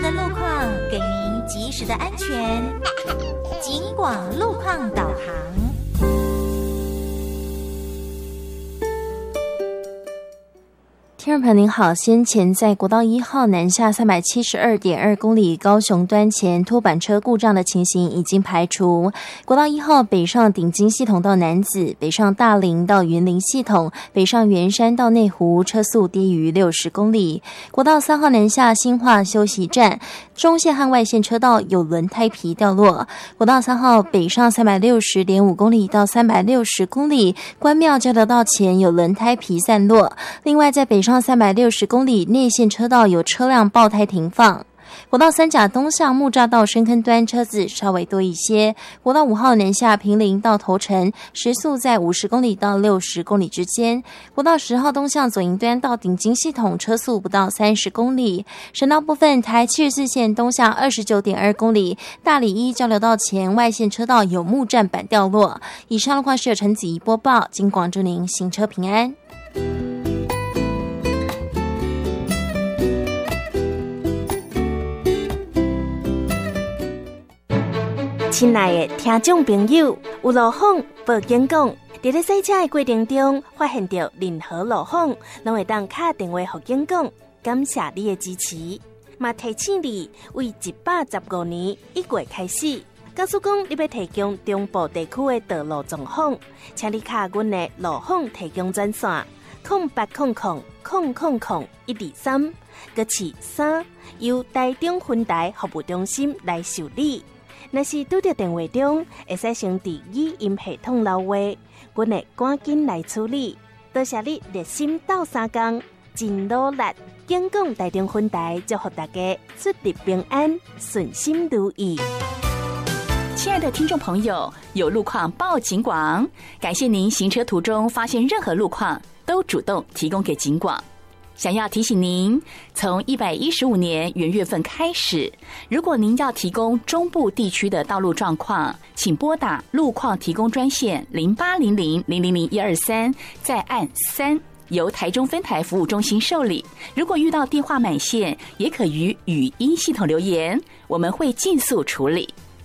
的路况，给您及时的安全。警广路况导航。 听众朋友您好，先前在国道1号南下372.2公里高雄端前拖板车故障的情形已经排除。国道1号北上顶金系统到楠梓，北上大林到云林系统，北上圆山到内湖车速低于60公里。国道3号南下新化休息站，中线和外线车道有轮胎皮掉落。国道3号北上360.5公里到360公里，关庙交流道前有轮胎皮散落。另外在北上360公里内线车道有车辆爆胎停放。国道3甲东向木栅道深坑端车子稍微多一些。国道5号南下坪林到头城，时速在50公里到60公里之间。国道10号东向左营端到顶金系统，车速不到30公里。省道部分，台74线东向29.2公里，大里一交流道前外线车道有木栈板掉落。以上路况是由陈子怡播报，经广祝您行车平安。 亲爱的听众朋友，有路况报警讲，在咧赛车的过程中发现到任何路况，拢会当打电话给警讲，感谢你的支持。嘛提醒你，为115年1月开始，假使讲你要提供中部地区的道路状况，请你卡阮的路况提供专线080000000123，搁是3，由台中分台服务中心来受理。若是拄到电话中，会使先伫语音系统留话，阮会赶紧来处理。多谢你热心斗3工，真努力。警广台中分台祝福大家出入平安，顺心如意。 亲爱的听众朋友，有路况报警广，感谢您行车途中发现任何路况都主动提供给警广。想要提醒您，从115年元月份开始，如果您要提供中部地区的道路状况，请拨打路况提供专线0800000123，再按3，由台中分台服务中心受理。如果遇到电话满线，也可于语音系统留言，我们会尽速处理。